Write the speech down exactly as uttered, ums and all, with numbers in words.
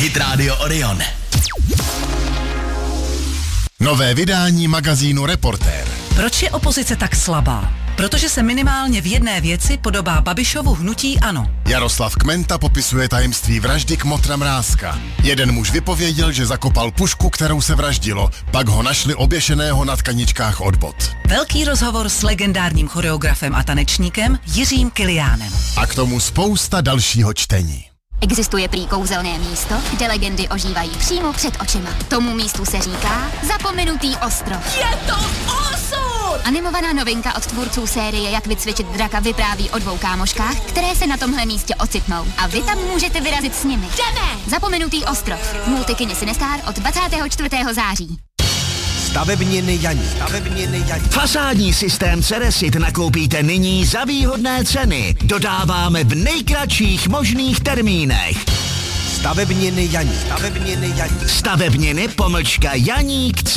Hit Radio Orion. Nové vydání magazínu Reportér. Proč je opozice tak slabá? Protože se minimálně v jedné věci podobá Babišovu hnutí ANO. Jaroslav Kmenta popisuje tajemství vraždy Kmotra Mrázka. Jeden muž vypověděl, že zakopal pušku, kterou se vraždilo, pak ho našli oběšeného na tkaničkách od bot. Velký rozhovor s legendárním choreografem a tanečníkem Jiřím Kiliánem. A k tomu spousta dalšího čtení. Existuje prý kouzelné místo, kde legendy ožívají přímo před očima. Tomu místu se říká Zapomenutý ostrov. Je to osud! Animovaná novinka od tvůrců série Jak vycvičit draka vypráví o dvou kámoškách, které se na tomhle místě ocitnou. A vy tam můžete vyrazit s nimi. Jdeme! Zapomenutý ostrov. V multikině Cinestar od dvacátého čtvrtého září. Stavebniny Janík. Stavebniny Janík. Fasádní systém Ceresit nakoupíte nyní za výhodné ceny. Dodáváme v nejkratších možných termínech. Stavebniny Janík. Stavebniny Janík. Stavebniny pomlčka Janík.